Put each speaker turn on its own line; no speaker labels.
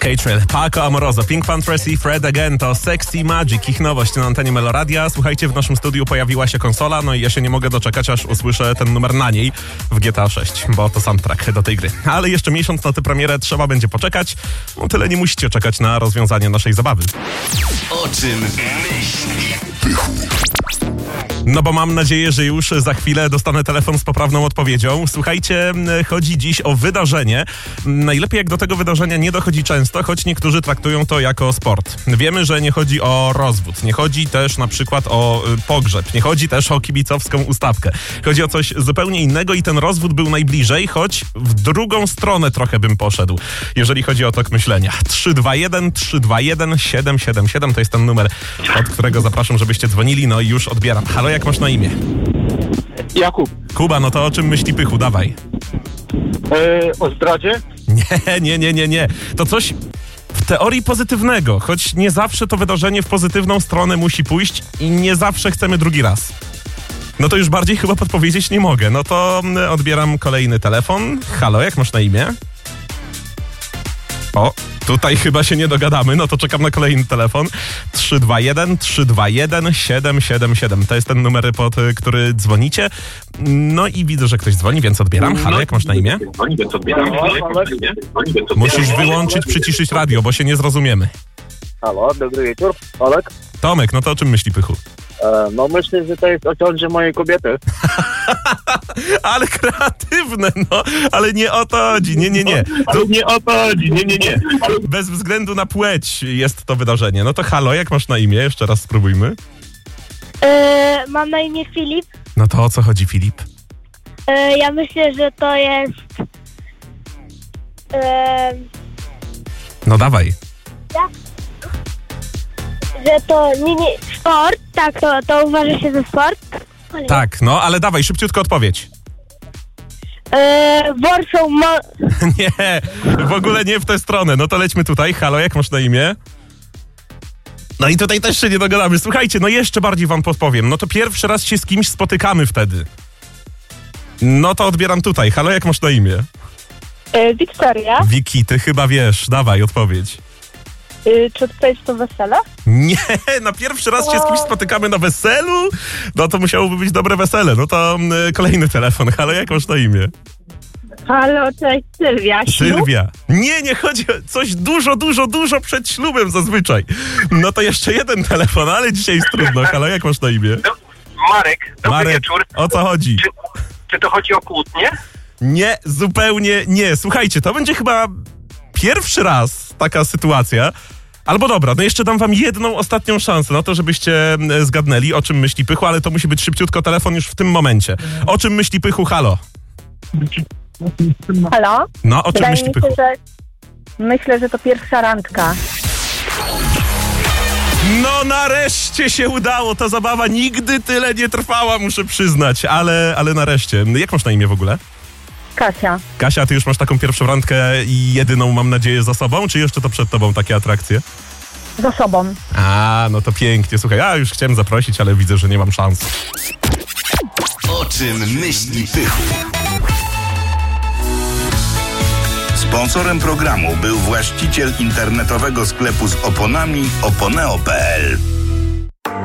Catrell, Paco Amoroso, Pink Pantheress i Fred Again to Sexy Magic, ich nowość na antenie Meloradia. Słuchajcie, w naszym studiu pojawiła się konsola, no i ja się nie mogę doczekać, aż usłyszę ten numer na niej w GTA 6, bo to soundtrack do tej gry. Ale jeszcze miesiąc na tę premierę trzeba będzie poczekać, no tyle nie musicie czekać na rozwiązanie naszej zabawy.
O czym myśli Pychu?
No bo mam nadzieję, że już za chwilę dostanę telefon z poprawną odpowiedzią. Słuchajcie, chodzi dziś o wydarzenie. Najlepiej jak do tego wydarzenia nie dochodzi często, choć niektórzy traktują to jako sport. Wiemy, że nie chodzi o rozwód, nie chodzi też na przykład o pogrzeb, nie chodzi też o kibicowską ustawkę. Chodzi o coś zupełnie innego i ten rozwód był najbliżej, choć w drugą stronę trochę bym poszedł, jeżeli chodzi o tok myślenia. 321 321 777 to jest ten numer, od którego zapraszam, żebyście dzwonili, no i już odbieram. Halo, jak masz na imię?
Jakub.
Kuba, no to o czym myśli Pychu? Dawaj.
O zdradzie?
Nie. To coś w teorii pozytywnego, choć nie zawsze to wydarzenie w pozytywną stronę musi pójść i nie zawsze chcemy drugi raz. No to już bardziej chyba podpowiedzieć nie mogę. No to odbieram kolejny telefon. Halo, jak masz na imię? O, tutaj chyba się nie dogadamy, no to czekam na kolejny telefon. 321 321 777. To jest ten numer, pod który dzwonicie. No i widzę, że ktoś dzwoni, więc odbieram. Halo, jak masz na imię? Musisz wyłączyć, przyciszyć radio, bo się nie zrozumiemy.
Halo, dobry wieczór. Olek?
Tomek, no to o czym myśli Pychu?
No myślę, że to jest o ciąży mojej kobiety.
Ale kreatywne, no. Ale nie o to chodzi, nie.
Ale nie o to chodzi, nie.
Bez względu na płeć jest to wydarzenie. No to halo, jak masz na imię? Jeszcze raz spróbujmy.
Mam na imię Filip.
No to o co chodzi, Filip?
Ja myślę, że to jest...
No dawaj.
że to nie sport, tak, to uważa się za sport.
Tak, no ale dawaj, szybciutko odpowiedź.
Warsaw
Nie, w ogóle nie w tę stronę. No to lećmy tutaj. Halo, jak masz na imię? No i tutaj też się nie dogadamy. Słuchajcie, no jeszcze bardziej wam podpowiem. No to pierwszy raz się z kimś spotykamy wtedy. No to odbieram tutaj. Halo, jak masz na imię?
Wiktoria.
Wiki, ty chyba wiesz. Dawaj, odpowiedź.
Czy to jest to wesele?
Nie, na pierwszy raz się z kimś spotykamy na weselu? No to musiałoby być dobre wesele. No to kolejny telefon. Halo, jak masz na imię?
Halo, cześć, Sylwia.
Sylwia. Nie chodzi o coś dużo przed ślubem zazwyczaj. No to jeszcze jeden telefon, ale dzisiaj jest trudno. Halo, jak masz na imię?
Marek, dobry wieczór.
O co chodzi?
Czy to chodzi o kłótnię?
Nie, zupełnie nie. Słuchajcie, to będzie chyba pierwszy raz taka sytuacja. Albo dobra, no jeszcze dam wam jedną ostatnią szansę na to, żebyście zgadnęli, o czym myśli Pychu, ale to musi być szybciutko telefon już w tym momencie. O czym myśli Pychu? Halo?
Halo?
No, o czym myśli Pychu?
Myślę, że to pierwsza randka.
No nareszcie się udało, ta zabawa nigdy tyle nie trwała, muszę przyznać, ale nareszcie. Jak masz na imię w ogóle?
Kasia.
Kasia, ty już masz taką pierwszą randkę i jedyną, mam nadzieję, za sobą, czy jeszcze to przed tobą takie atrakcje?
Za sobą.
A, no to pięknie, słuchaj, ja już chciałem zaprosić, ale widzę, że nie mam szans.
O czym myśli Pychu?
Sponsorem programu był właściciel internetowego sklepu z oponami oponeo.pl.